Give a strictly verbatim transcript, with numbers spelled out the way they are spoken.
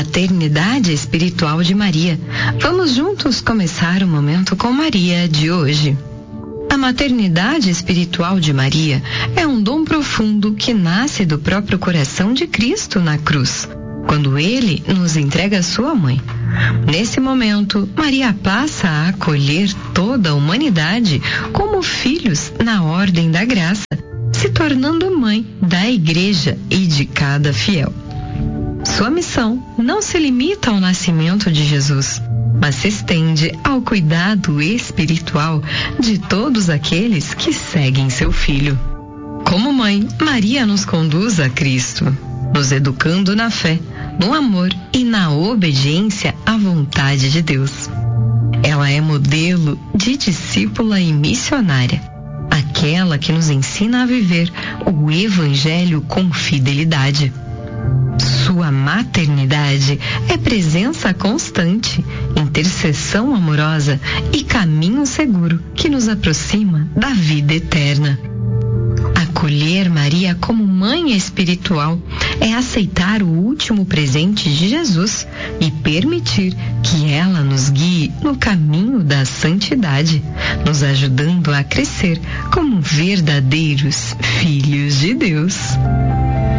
maternidade espiritual de Maria. Vamos juntos começar o Momento com Maria de hoje. A maternidade espiritual de Maria é um dom profundo que nasce do próprio coração de Cristo na cruz, quando Ele nos entrega sua mãe. Nesse momento, Maria passa a acolher toda a humanidade como filhos na ordem da graça, se tornando mãe da Igreja e de cada fiel. Sua missão não se limita ao nascimento de Jesus, mas se estende ao cuidado espiritual de todos aqueles que seguem seu filho. Como mãe, Maria nos conduz a Cristo, nos educando na fé, no amor e na obediência à vontade de Deus. Ela é modelo de discípula e missionária, aquela que nos ensina a viver o Evangelho com fidelidade. Sua maternidade é presença constante, intercessão amorosa e caminho seguro que nos aproxima da vida eterna. Acolher Maria como mãe espiritual é aceitar o último presente de Jesus e permitir que ela nos guie no caminho da santidade, nos ajudando a crescer como verdadeiros filhos de Deus.